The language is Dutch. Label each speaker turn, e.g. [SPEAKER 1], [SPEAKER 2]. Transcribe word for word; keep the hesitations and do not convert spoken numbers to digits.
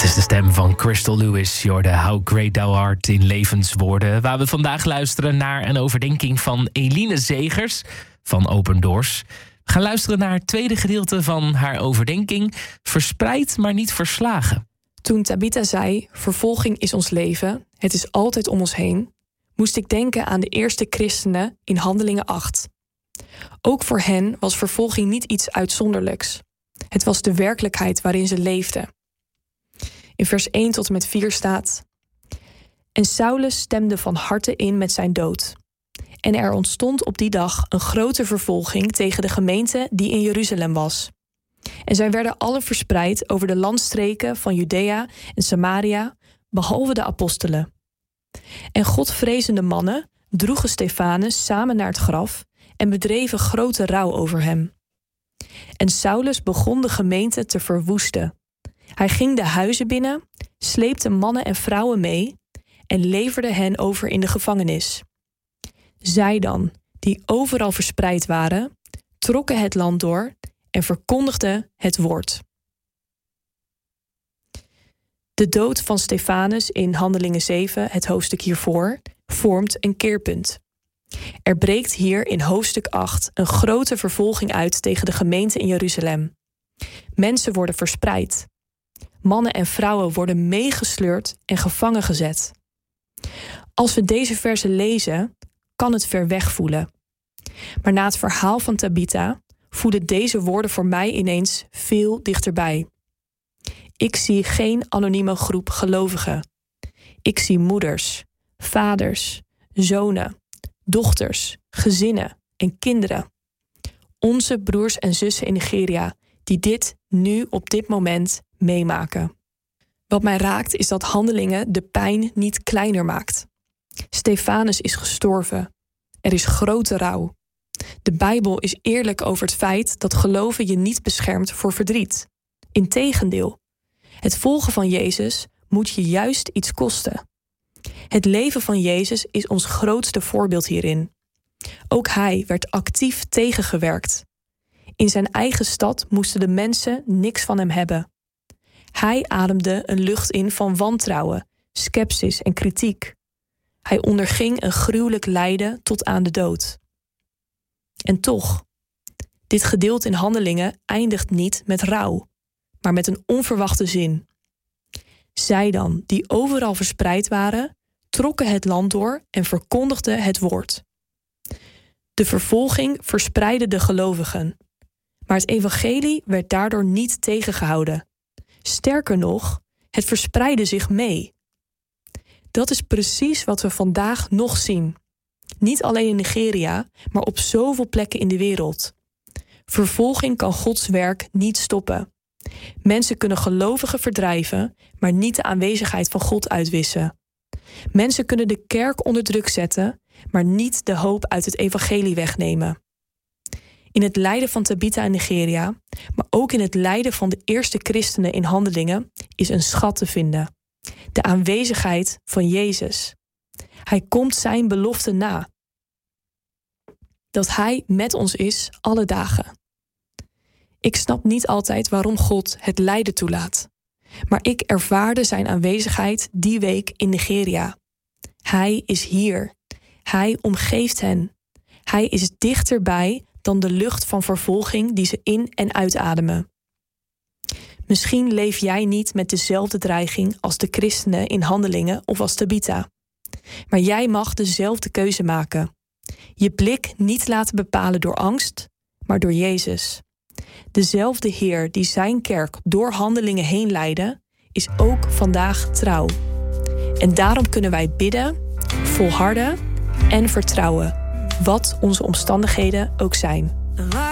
[SPEAKER 1] is de stem van Crystal Lewis. Je hoorde How Great Thou Art in levenswoorden. Waar we vandaag luisteren naar een overdenking van Eline Zegers van Open Doors. We gaan luisteren naar het tweede gedeelte van haar overdenking. Verspreid, maar niet verslagen.
[SPEAKER 2] Toen Tabitha zei, vervolging is ons leven, het is altijd om ons heen, moest ik denken aan de eerste christenen in Handelingen acht. Ook voor hen was vervolging niet iets uitzonderlijks. Het was de werkelijkheid waarin ze leefden. In vers één tot en met vier staat: En Saulus stemde van harte in met zijn dood. En er ontstond op die dag een grote vervolging tegen de gemeente die in Jeruzalem was. En zij werden alle verspreid over de landstreken van Judea en Samaria, behalve de apostelen. En godvrezende mannen droegen Stefanus samen naar het graf en bedreven grote rouw over hem. En Saulus begon de gemeente te verwoesten. Hij ging de huizen binnen, sleepte mannen en vrouwen mee en leverde hen over in de gevangenis. Zij dan, die overal verspreid waren, trokken het land door en verkondigden het woord. De dood van Stefanus in Handelingen zeven, het hoofdstuk hiervoor, vormt een keerpunt. Er breekt hier in hoofdstuk acht een grote vervolging uit tegen de gemeente in Jeruzalem. Mensen worden verspreid. Mannen en vrouwen worden meegesleurd en gevangen gezet. Als we deze verzen lezen, kan het ver weg voelen. Maar na het verhaal van Tabitha voelen deze woorden voor mij ineens veel dichterbij. Ik zie geen anonieme groep gelovigen. Ik zie moeders, vaders, zonen, dochters, gezinnen en kinderen. Onze broers en zussen in Nigeria die dit nu op dit moment meemaken. Wat mij raakt is dat Handelingen de pijn niet kleiner maakt. Stefanus is gestorven. Er is grote rouw. De Bijbel is eerlijk over het feit dat geloven je niet beschermt voor verdriet. Integendeel, het volgen van Jezus moet je juist iets kosten. Het leven van Jezus is ons grootste voorbeeld hierin. Ook hij werd actief tegengewerkt. In zijn eigen stad moesten de mensen niks van hem hebben. Hij ademde een lucht in van wantrouwen, scepsis en kritiek. Hij onderging een gruwelijk lijden tot aan de dood. En toch, dit gedeelte in Handelingen eindigt niet met rouw, maar met een onverwachte zin. Zij dan, die overal verspreid waren, trokken het land door en verkondigden het woord. De vervolging verspreidde de gelovigen, maar het evangelie werd daardoor niet tegengehouden. Sterker nog, het verspreidde zich mee. Dat is precies wat we vandaag nog zien. Niet alleen in Nigeria, maar op zoveel plekken in de wereld. Vervolging kan Gods werk niet stoppen. Mensen kunnen gelovigen verdrijven, maar niet de aanwezigheid van God uitwissen. Mensen kunnen de kerk onder druk zetten, maar niet de hoop uit het evangelie wegnemen. In het lijden van Tabitha in Nigeria, maar ook in het lijden van de eerste christenen in Handelingen, is een schat te vinden. De aanwezigheid van Jezus. Hij komt zijn belofte na. Dat hij met ons is alle dagen. Ik snap niet altijd waarom God het lijden toelaat. Maar ik ervaarde zijn aanwezigheid die week in Nigeria. Hij is hier. Hij omgeeft hen. Hij is dichterbij dan de lucht van vervolging die ze in- en uitademen. Misschien leef jij niet met dezelfde dreiging als de christenen in Handelingen of als Tabitha. Maar jij mag dezelfde keuze maken. Je blik niet laten bepalen door angst, maar door Jezus. Dezelfde Heer die zijn kerk door Handelingen heen leidde, is ook vandaag trouw. En daarom kunnen wij bidden, volharden en vertrouwen, wat onze omstandigheden ook zijn.